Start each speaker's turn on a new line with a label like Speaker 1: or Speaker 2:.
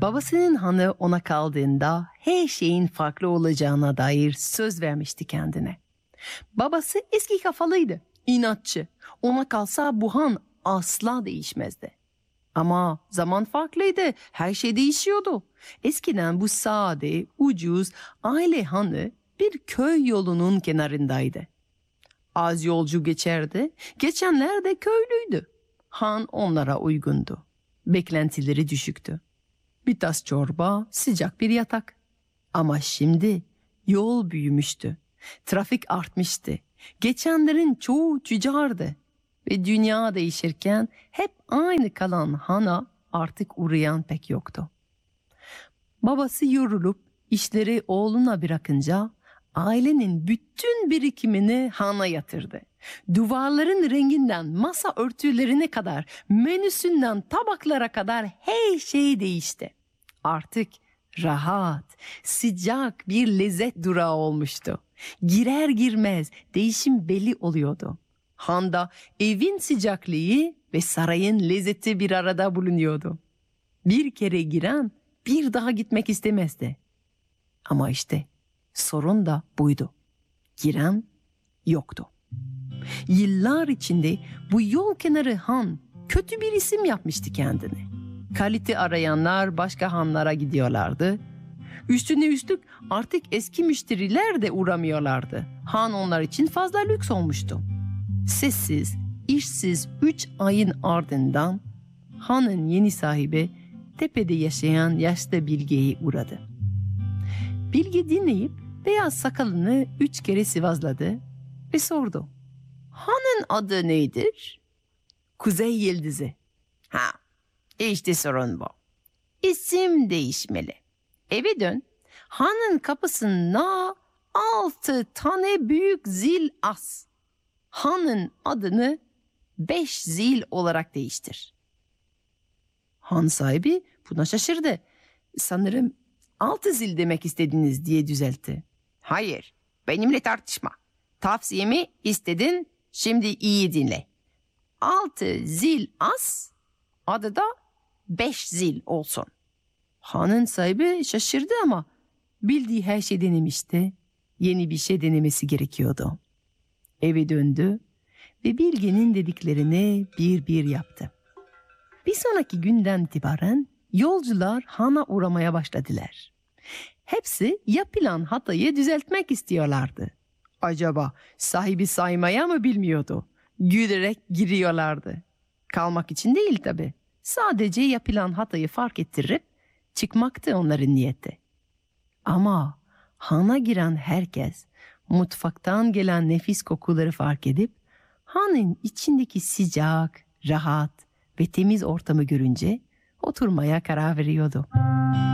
Speaker 1: Babasının hanı ona kaldığında her şeyin farklı olacağına dair söz vermişti kendine. Babası eski kafalıydı, inatçı. Ona kalsa bu han asla değişmezdi. Ama zaman farklıydı, her şey değişiyordu. Eskiden bu sade, ucuz aile hanı bir köy yolunun kenarındaydı. Az yolcu geçerdi, geçenler de köylüydü. Han onlara uygundu. Beklentileri düşüktü. Bir tas çorba, sıcak bir yatak. Ama şimdi yol büyümüştü. Trafik artmıştı. Geçenlerin çoğu tüccardı. Ve dünya değişirken hep aynı kalan hana artık uğrayan pek yoktu. Babası yorulup işleri oğluna bırakınca ailenin bütün birikimini hana yatırdı. Duvarların renginden masa örtülerine kadar, menüsünden tabaklara kadar her şey değişti. Artık rahat, sıcak bir lezzet durağı olmuştu. Girer girmez değişim belli oluyordu. Han'da evin sıcaklığı ve sarayın lezzeti bir arada bulunuyordu. Bir kere giren bir daha gitmek istemezdi. Ama işte sorun da buydu. Giren yoktu. Yıllar içinde bu yol kenarı han kötü bir isim yapmıştı kendine. Kalite arayanlar başka hanlara gidiyorlardı. Üstüne üstlük artık eski müşteriler de uğramıyorlardı. Han onlar için fazla lüks olmuştu. Sessiz, işsiz 3 ayın ardından hanın yeni sahibi tepede yaşayan yaşlı Bilge'ye uğradı. Bilge dinleyip beyaz sakalını 3 kere sıvazladı ve sordu. Hanın adı nedir? Kuzey Yıldızı. Ha, işte sorun bu. İsim değişmeli. Eve dön. Hanın kapısına 6 tane büyük zil as. Hanın adını 5 zil olarak değiştir. Han sahibi buna şaşırdı. Sanırım 6 zil demek istediniz diye düzeltti. Hayır, benimle tartışma. Tavsiyemi istedin, şimdi iyi dinle. 6 zil as, adı da 5 zil olsun. Hanın sahibi şaşırdı ama bildiği her şey denemişti. Yeni bir şey denemesi gerekiyordu. Eve döndü ve Bilge'nin dediklerini bir bir yaptı. Bir sonraki günden itibaren yolcular hana uğramaya başladılar. Hepsi yapılan hatayı düzeltmek istiyorlardı. Acaba sahibi saymaya mı bilmiyordu? Gülerek giriyorlardı. Kalmak için değil tabii. Sadece yapılan hatayı fark ettirip çıkmaktı onların niyeti. Ama hana giren herkes mutfaktan gelen nefis kokuları fark edip hanın içindeki sıcak, rahat ve temiz ortamı görünce oturmaya karar veriyordu.